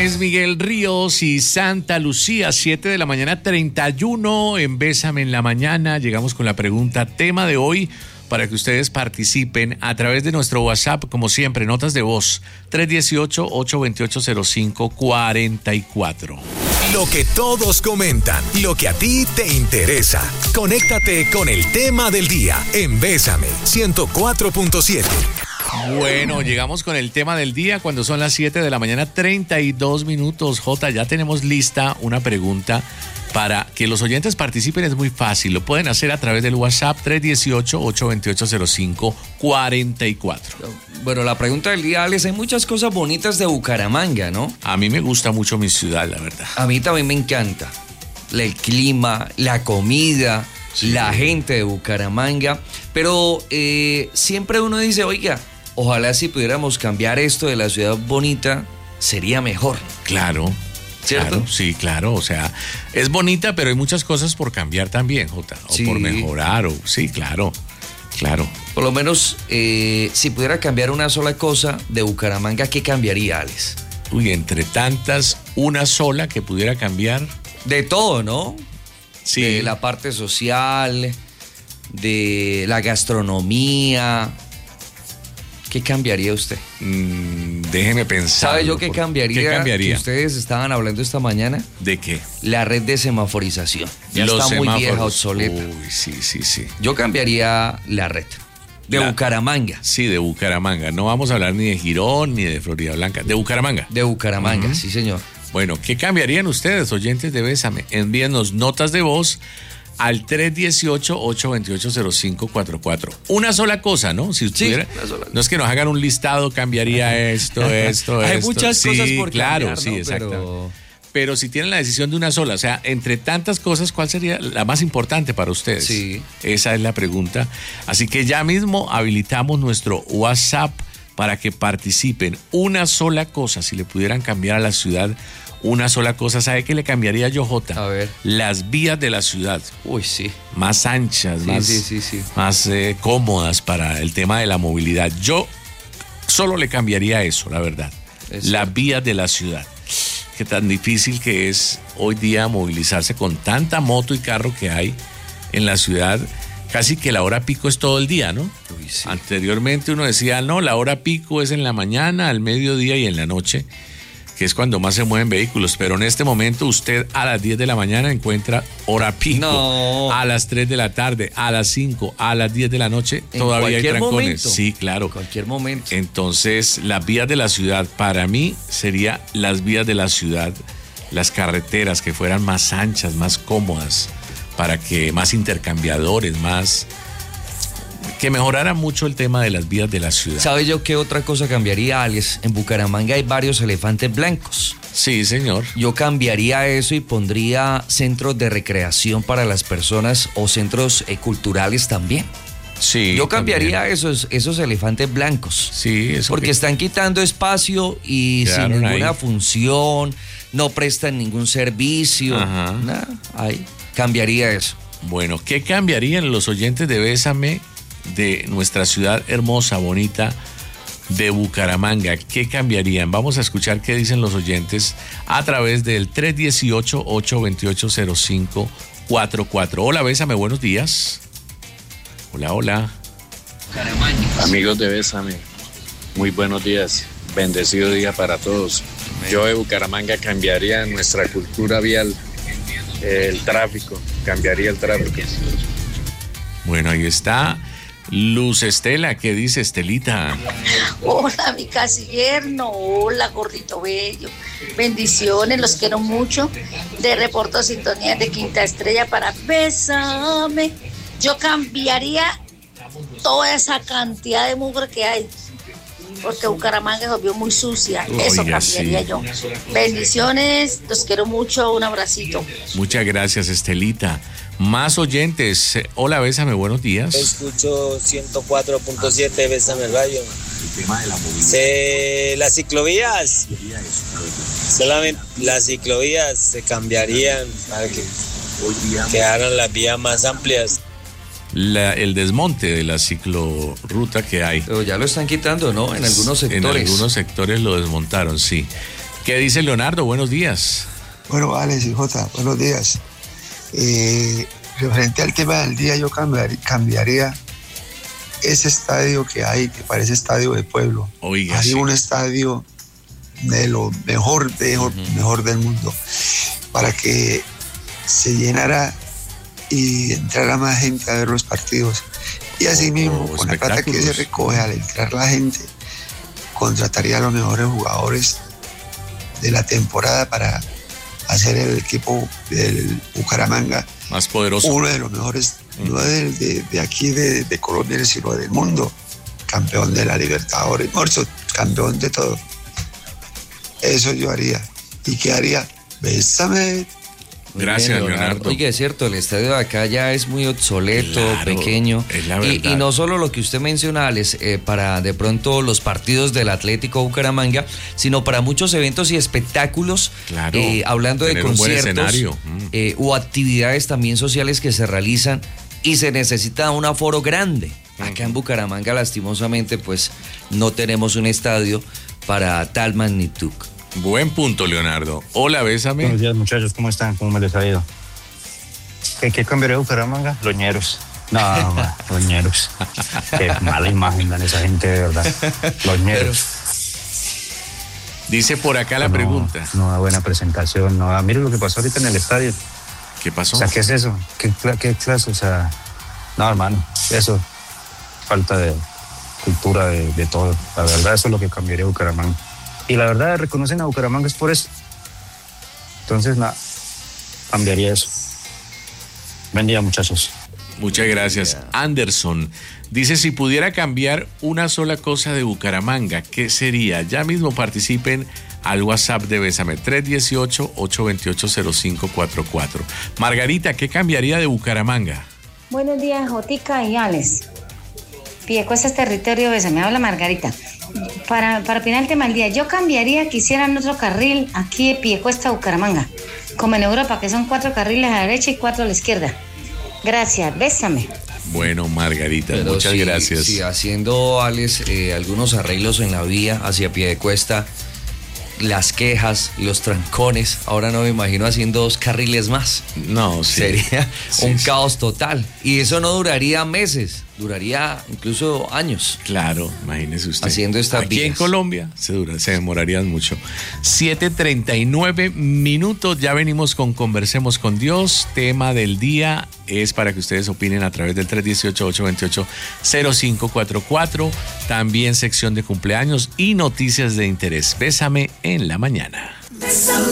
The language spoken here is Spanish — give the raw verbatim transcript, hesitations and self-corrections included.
es Miguel Ríos y Santa Lucía, siete de la mañana, treinta y uno en Bésame en la Mañana. Llegamos con la pregunta tema de hoy para que ustedes participen a través de nuestro WhatsApp, como siempre, notas de voz, tres uno ocho, ocho dos ocho, cero cinco cuatro cuatro. Lo que todos comentan, lo que a ti te interesa. Conéctate con el tema del día en Bésame ciento cuatro punto siete. Bueno, llegamos con el tema del día cuando son las siete de la mañana, treinta y dos minutos. Jota, ya tenemos lista una pregunta para que los oyentes participen. Es muy fácil, lo pueden hacer a través del WhatsApp tres uno ocho, ocho dos ocho, cero cinco cuatro cuatro. Bueno, la pregunta del día, Alex, hay muchas cosas bonitas de Bucaramanga, ¿no? A mí me gusta mucho mi ciudad, la verdad. A mí también me encanta el clima, la comida, sí, la gente de Bucaramanga, pero eh, siempre uno dice, oiga, ojalá si pudiéramos cambiar esto de la ciudad bonita, sería mejor. Claro. ¿Cierto? Claro, sí, claro, o sea, es bonita, pero hay muchas cosas por cambiar también, Jota, o sí, por mejorar, o sí, claro, claro. Por lo menos, eh, si pudiera cambiar una sola cosa de Bucaramanga, ¿qué cambiaría, Alex? Uy, entre tantas, una sola que pudiera cambiar. De todo, ¿no? Sí. De la parte social, de la gastronomía. ¿Qué cambiaría usted? Mm, déjeme pensar. ¿Sabe yo qué cambiaría? ¿Qué cambiaría? Que ustedes estaban hablando esta mañana. ¿De qué? La red de semaforización. Ya Los está semáforos. muy vieja, obsoleta. Uy, sí, sí, sí. Yo cambiaría la red de La, Bucaramanga. Sí, de Bucaramanga. No vamos a hablar ni de Girón ni de Florida Blanca. De Bucaramanga. De Bucaramanga, uh-huh. Sí, señor. Bueno, ¿qué cambiarían ustedes, oyentes de Bésame? Envíennos notas de voz al tres uno ocho, ocho dos ocho, cero cinco cuatro cuatro. Una sola cosa, ¿no? Si sí, pudiera, no es que nos hagan un listado, cambiaría esto, esto, Hay esto. muchas sí, cosas por claro, cambiar, sí, ¿no? exacto. Pero... Pero si tienen la decisión de una sola, o sea, entre tantas cosas, ¿cuál sería la más importante para ustedes? Sí. Esa es la pregunta. Así que ya mismo habilitamos nuestro WhatsApp para que participen. Una sola cosa, si le pudieran cambiar a la ciudad, una sola cosa. ¿Sabe qué le cambiaría yo, Jota? A ver. Las vías de la ciudad. Uy, sí. Más anchas, sí, más, sí, sí, sí. más eh, cómodas para el tema de la movilidad. Yo solo le cambiaría eso, la verdad. Es las cierto. Vías de la ciudad. Qué tan difícil que es hoy día movilizarse con tanta moto y carro que hay en la ciudad. Casi que la hora pico es todo el día, ¿no? Uy, sí. Anteriormente uno decía, no, la hora pico es en la mañana, al mediodía y en la noche, que es cuando más se mueven vehículos. Pero en este momento usted a las diez de la mañana encuentra hora pico. No. A las tres de la tarde, a las cinco, a las diez de la noche, en todavía hay trancones. Momento. Sí, claro. En cualquier momento. Entonces, las vías de la ciudad, para mí, sería las vías de la ciudad, las carreteras que fueran más anchas, más cómodas, para que más intercambiadores, más... que mejorara mucho el tema de las vías de la ciudad. ¿Sabe yo qué otra cosa cambiaría, Alex? En Bucaramanga hay varios elefantes blancos. Sí, señor. Yo cambiaría eso y pondría centros de recreación para las personas o centros eh, culturales también. Sí. Yo cambiaría esos, esos elefantes blancos. Sí, eso. Porque que... están quitando espacio y sin ninguna ahí. función, no prestan ningún servicio. Ajá. Nada, ahí cambiaría eso. Bueno, ¿qué cambiarían los oyentes de Bésame de nuestra ciudad hermosa, bonita de Bucaramanga? ¿Qué cambiarían? Vamos a escuchar qué dicen los oyentes a través del tres uno ocho, ocho dos ocho, cero cinco cuatro cuatro. Hola, Bésame, buenos días. Hola, hola. Amigos de Bésame, muy buenos días. Bendecido día para todos. Yo de Bucaramanga cambiaría nuestra cultura vial, el tráfico, cambiaría el tráfico. Bueno, ahí está Luz Estela. ¿Qué dice Estelita? Hola, mi casi yerno. Hola, gordito bello. Bendiciones, los quiero mucho. De Reporto Sintonía de Quinta Estrella para Bésame. Yo cambiaría toda esa cantidad de mugre que hay, porque Bucaramanga se volvió muy sucia. Eso Oiga, cambiaría sí. yo. Bendiciones, los quiero mucho, un abracito. Muchas gracias, Estelita. Más oyentes. Hola, Bésame, buenos días. Escucho ciento cuatro punto siete, Bésame el Rayo. Se, las ciclovías, solamente las ciclovías se cambiarían para que quedaran las vías más amplias. La, el desmonte de la ciclorruta que hay. Pero ya lo están quitando, ¿no? En algunos sectores. En algunos sectores lo desmontaron, sí. ¿Qué dice Leonardo? Buenos días. Bueno, Alex y Jota, buenos días. Eh, referente al tema del día, yo cambiar, cambiaría ese estadio que hay, que parece estadio de pueblo. Oiga, hay sí. un estadio de lo mejor, de, uh-huh. mejor del mundo, para que se llenara y entrara más gente a ver los partidos. Y así oh, mismo, oh, con la plata que se recoge al entrar la gente, contrataría a los mejores jugadores de la temporada para hacer el equipo del Bucaramanga más poderoso, uno de los mejores, mm. no de, de, de aquí de, de Colombia, sino del mundo, campeón de la Libertadores, Morso, campeón de todo. Eso yo haría. ¿Y qué haría? Bésame. Gracias, bien, Leonardo. Leonardo. Oye, es cierto, el estadio de acá ya es muy obsoleto, claro, pequeño. Es la verdad. Y, y no solo lo que usted menciona, Alex, eh, para de pronto los partidos del Atlético Bucaramanga, sino para muchos eventos y espectáculos, claro, eh, hablando de conciertos mm. eh, o actividades también sociales que se realizan y se necesita un aforo grande. Mm. Acá en Bucaramanga, lastimosamente, pues no tenemos un estadio para tal magnitud. Buen punto, Leonardo. Hola, Bésame. Buenos días, muchachos. ¿Cómo están? ¿Cómo me les ha ido? ¿Qué, qué cambiaría Bucaramanga? Loñeros. No, man, loñeros. Qué mala imagen dan esa gente, de verdad. Loñeros. Dice por acá la no, pregunta. No da buena presentación. No da. Mire lo que pasó ahorita en el estadio. ¿Qué pasó? O sea, ¿qué es eso? ¿Qué, qué clase? O sea, no, hermano. Eso. Falta de cultura de, de todo. La verdad, eso es lo que cambiaría Bucaramanga. Y la verdad, reconocen a Bucaramanga es por eso. Entonces, nada, cambiaría eso. Buen día, muchachos. Muchas gracias. Anderson dice, si pudiera cambiar una sola cosa de Bucaramanga, ¿qué sería? Ya mismo participen al WhatsApp de Bésame, tres uno ocho, ocho dos ocho, cero cinco cuatro cuatro. Margarita, ¿qué cambiaría de Bucaramanga? Buenos días, Jotica y Alex. Piedecuesta es territorio, Bésame, habla Margarita. Para, para opinar el tema del día, yo cambiaría que hicieran otro carril aquí de Piedecuesta a Bucaramanga, como en Europa, que son cuatro carriles a la derecha y cuatro a la izquierda. Gracias, Bésame. Bueno, Margarita, Pero muchas sí, gracias. Sí, haciendo, Alex, eh, algunos arreglos en la vía hacia Piedecuesta, las quejas, los trancones, ahora no me imagino haciendo dos carriles más. No, sí. Sería sí, un sí. caos total. Y eso no duraría meses, duraría incluso años. Claro, imagínese usted. Haciendo estas Aquí vías. en Colombia se, dura, se demorarían mucho. siete treinta y nueve minutos, ya venimos con Conversemos con Dios. Tema del día es para que ustedes opinen a través del tres uno ocho, ocho dos ocho, cero cinco cuatro cuatro. También sección de cumpleaños y noticias de interés. Bésame en la mañana. Bésame.